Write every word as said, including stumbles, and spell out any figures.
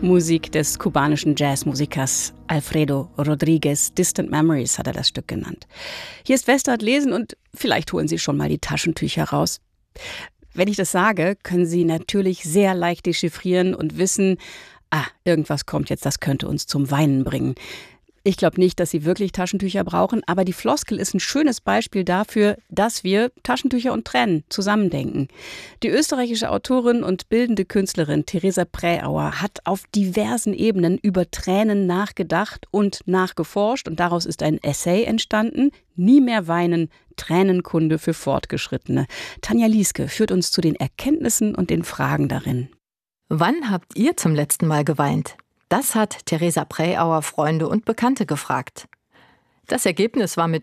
Musik des kubanischen Jazzmusikers Alfredo Rodriguez. Distant Memories hat er das Stück genannt. Hier ist Westart lesen und vielleicht holen Sie schon mal die Taschentücher raus. Wenn ich das sage, können Sie natürlich sehr leicht dechiffrieren und wissen, ah, irgendwas kommt jetzt, das könnte uns zum Weinen bringen. Ich glaube nicht, dass Sie wirklich Taschentücher brauchen, aber die Floskel ist ein schönes Beispiel dafür, dass wir Taschentücher und Tränen zusammendenken. Die österreichische Autorin und bildende Künstlerin Theresa Präauer hat auf diversen Ebenen über Tränen nachgedacht und nachgeforscht und daraus ist ein Essay entstanden, Nie mehr weinen, Tränenkunde für Fortgeschrittene. Tanja Lieske führt uns zu den Erkenntnissen und den Fragen darin. Wann habt ihr zum letzten Mal geweint? Das hat Theresa Präauer Freunde und Bekannte gefragt. Das Ergebnis war mit